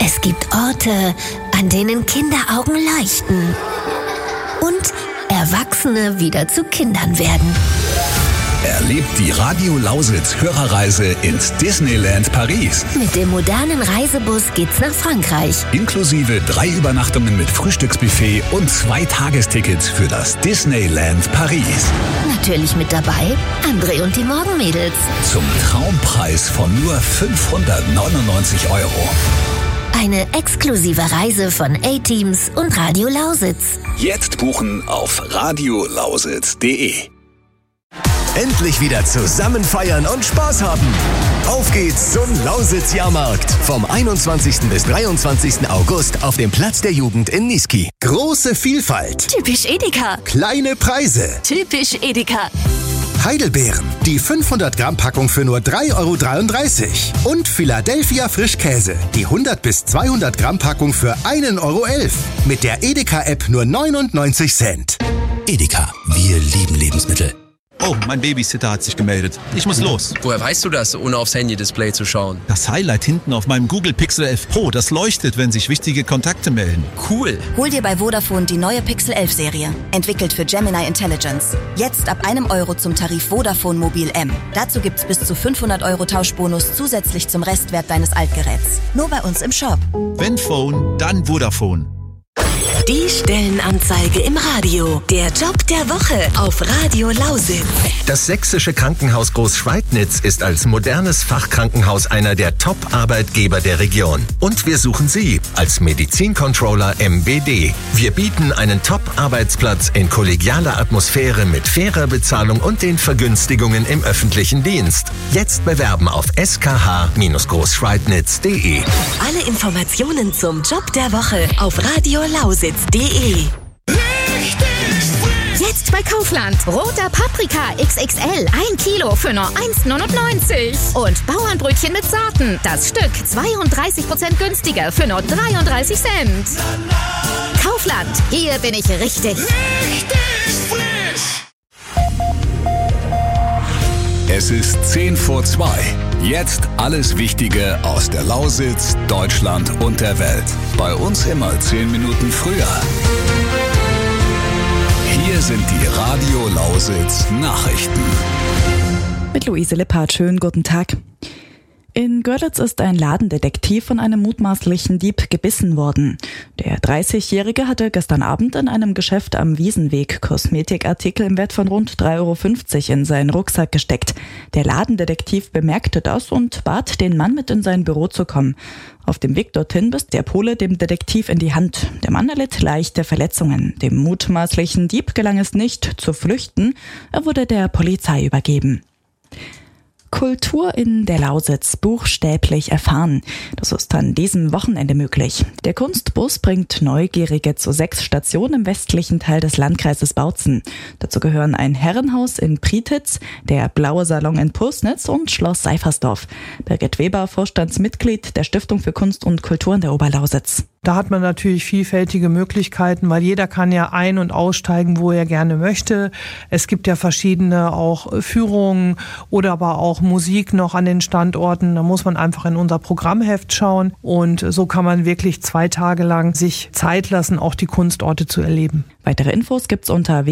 Es gibt Orte, an denen Kinderaugen leuchten und Erwachsene wieder zu Kindern werden. Erlebt die Radio Lausitz Hörerreise ins Disneyland Paris. Mit dem modernen Reisebus geht's nach Frankreich. Inklusive 3 Übernachtungen mit Frühstücksbuffet und 2 Tagestickets für das Disneyland Paris. Natürlich mit dabei André und die Morgenmädels. Zum Traumpreis von nur 599 €. Eine exklusive Reise von A-Teams und Radio Lausitz. Jetzt buchen auf radiolausitz.de. Endlich wieder zusammen feiern und Spaß haben. Auf geht's zum Lausitz-Jahrmarkt. Vom 21. bis 23. August auf dem Platz der Jugend in Niesky. Große Vielfalt. Typisch Edeka. Kleine Preise. Typisch Edeka. Heidelbeeren. Die 500 Gramm Packung für nur 3,33 € Und Philadelphia Frischkäse. Die 100 bis 200 Gramm Packung für 1,11 €. Mit der Edeka-App nur 99 Cent. Edeka, wir lieben Lebensmittel. Oh, mein Babysitter hat sich gemeldet. Ich muss los. Woher weißt du das, ohne aufs Handy-Display zu schauen? Das Highlight hinten auf meinem Google Pixel 11 Pro, das leuchtet, wenn sich wichtige Kontakte melden. Cool. Hol dir bei Vodafone die neue Pixel 11-Serie. Entwickelt für Gemini Intelligence. Jetzt ab €1 zum Tarif Vodafone Mobil M. Dazu gibt's bis zu 500 € Tauschbonus zusätzlich zum Restwert deines Altgeräts. Nur bei uns im Shop. Wenn Phone, dann Vodafone. Die Stellenanzeige im Radio. Der Job der Woche auf Radio Lausitz. Das sächsische Krankenhaus Großschweidnitz ist als modernes Fachkrankenhaus einer der Top-Arbeitgeber der Region. Und wir suchen Sie als Medizincontroller MBD. Wir bieten einen Top-Arbeitsplatz in kollegialer Atmosphäre mit fairer Bezahlung und den Vergünstigungen im öffentlichen Dienst. Jetzt bewerben auf skh-großschweidnitz.de. Alle Informationen zum Job der Woche auf radiolausitz.de. Jetzt bei Kaufland. Roter Paprika XXL. 1 Kilo für nur 1,99 €. Und Bauernbrötchen mit Sorten. Das Stück 32% günstiger für nur 33 Cent. Kaufland. Hier bin ich richtig. Es ist 10 vor 2. Jetzt alles Wichtige aus der Lausitz, Deutschland und der Welt. Bei uns immer 10 Minuten früher. Hier sind die Radio Lausitz Nachrichten. Mit Luise Lippert, schönen guten Tag. In Görlitz ist ein Ladendetektiv von einem mutmaßlichen Dieb gebissen worden. Der 30-Jährige hatte gestern Abend in einem Geschäft am Wiesenweg Kosmetikartikel im Wert von rund 3,50 € in seinen Rucksack gesteckt. Der Ladendetektiv bemerkte das und bat den Mann, mit in sein Büro zu kommen. Auf dem Weg dorthin biss der Pole dem Detektiv in die Hand. Der Mann erlitt leichte Verletzungen. Dem mutmaßlichen Dieb gelang es nicht zu flüchten. Er wurde der Polizei übergeben. Kultur in der Lausitz buchstäblich erfahren. Das ist an diesem Wochenende möglich. Der Kunstbus bringt Neugierige zu 6 Stationen im westlichen Teil des Landkreises Bautzen. Dazu gehören ein Herrenhaus in Prietitz, der Blaue Salon in Pulsnitz und Schloss Seifersdorf. Birgit Weber, Vorstandsmitglied der Stiftung für Kunst und Kultur in der Oberlausitz. Da hat man natürlich vielfältige Möglichkeiten, weil jeder kann ja ein- und aussteigen, wo er gerne möchte. Es gibt ja verschiedene auch Führungen oder aber auch Musik noch an den Standorten. Da muss man einfach in unser Programmheft schauen und so kann man wirklich 2 Tage lang sich Zeit lassen, auch die Kunstorte zu erleben. Weitere Infos gibt's unter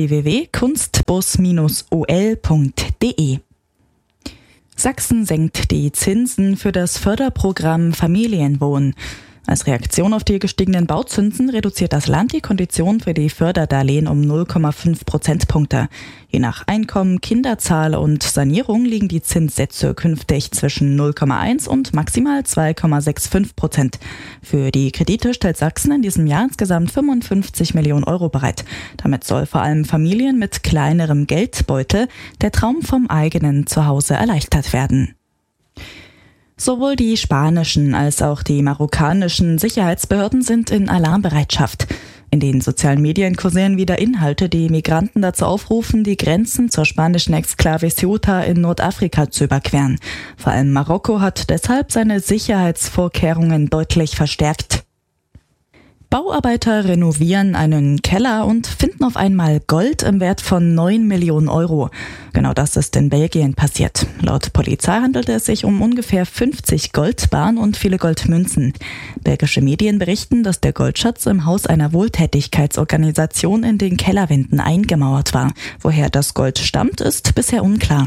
www.kunstbus-ol.de. Sachsen senkt die Zinsen für das Förderprogramm Familienwohnen. Als Reaktion auf die gestiegenen Bauzinsen reduziert das Land die Kondition für die Förderdarlehen um 0,5 Prozentpunkte. Je nach Einkommen, Kinderzahl und Sanierung liegen die Zinssätze künftig zwischen 0,1 und maximal 2,65%. Für die Kredite stellt Sachsen in diesem Jahr insgesamt 55 Millionen € bereit. Damit soll vor allem Familien mit kleinerem Geldbeutel der Traum vom eigenen Zuhause erleichtert werden. Sowohl die spanischen als auch die marokkanischen Sicherheitsbehörden sind in Alarmbereitschaft. In den sozialen Medien kursieren wieder Inhalte, die Migranten dazu aufrufen, die Grenzen zur spanischen Exklave Ceuta in Nordafrika zu überqueren. Vor allem Marokko hat deshalb seine Sicherheitsvorkehrungen deutlich verstärkt. Bauarbeiter renovieren einen Keller und finden auf einmal Gold im Wert von 9 Millionen Euro. Genau das ist in Belgien passiert. Laut Polizei handelte es sich um ungefähr 50 Goldbarren und viele Goldmünzen. Belgische Medien berichten, dass der Goldschatz im Haus einer Wohltätigkeitsorganisation in den Kellerwänden eingemauert war. Woher das Gold stammt, ist bisher unklar.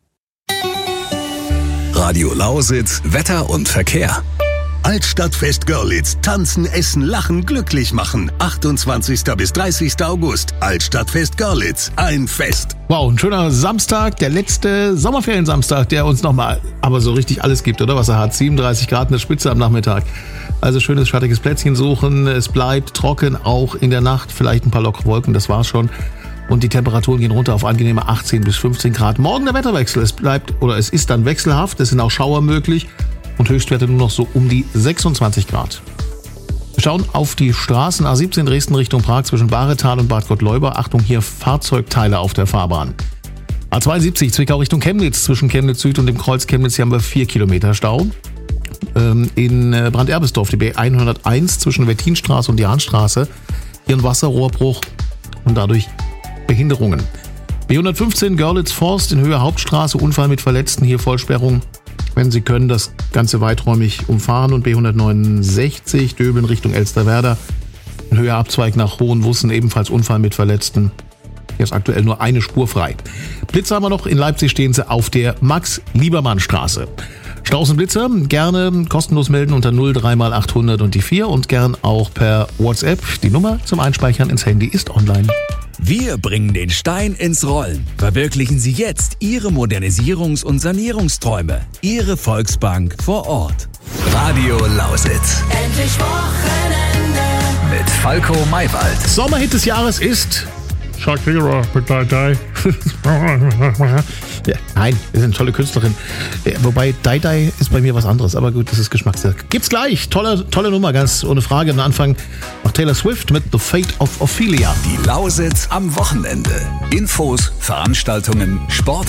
Radio Lausitz, Wetter und Verkehr. Altstadtfest Görlitz. Tanzen, essen, lachen, glücklich machen. 28. bis 30. August. Altstadtfest Görlitz. Ein Fest. Wow, ein schöner Samstag. Der letzte Sommerferiensamstag, der uns nochmal aber so richtig alles gibt, oder? Was er hat. 37 Grad in der Spitze am Nachmittag. Also schönes, schattiges Plätzchen suchen. Es bleibt trocken, auch in der Nacht. Vielleicht ein paar lockere Wolken, das war's schon. Und die Temperaturen gehen runter auf angenehme 18 bis 15 Grad. Morgen der Wetterwechsel. Es ist dann wechselhaft. Es sind auch Schauer möglich. Und Höchstwerte nur noch so um die 26 Grad. Wir schauen auf die Straßen A17 Dresden Richtung Prag zwischen Bahretal und Bad Gottleuba. Achtung, hier Fahrzeugteile auf der Fahrbahn. A72 Zwickau Richtung Chemnitz zwischen Chemnitz Süd und dem Kreuz Chemnitz. Hier haben wir 4 Kilometer Stau. In Brand-Erbesdorf die B101 zwischen Wettinstraße und Jahnstraße. Hier ein Wasserrohrbruch und dadurch Behinderungen. B115 Görlitz-Forst in Höhe Hauptstraße. Unfall mit Verletzten. Hier Vollsperrung. Wenn Sie können, das Ganze weiträumig umfahren. Und B169 Döbeln Richtung Elsterwerda. In Höhe Abzweig nach Hohenwussen, ebenfalls Unfall mit Verletzten. Hier ist aktuell nur eine Spur frei. Blitzer haben wir noch. In Leipzig stehen sie auf der Max-Liebermann-Straße. Staus und Blitzer gerne kostenlos melden unter 03x800 und die 4 und gern auch per WhatsApp. Die Nummer zum Einspeichern ins Handy ist online. Wir bringen den Stein ins Rollen. Verwirklichen Sie jetzt Ihre Modernisierungs- und Sanierungsträume. Ihre Volksbank vor Ort. Radio Lausitz. Endlich Wochenende. Mit Falco Maywald. Sommerhit des Jahres ist Shakira mit Die Die. Ja, nein, ist eine tolle Künstlerin. Wobei Die Die ist bei mir was anderes. Aber gut, das ist Geschmackssache. Gibt's gleich. Tolle Nummer, ganz ohne Frage. Am Anfang noch Taylor Swift mit The Fate of Ophelia. Die Lausitz am Wochenende. Infos, Veranstaltungen, Sport.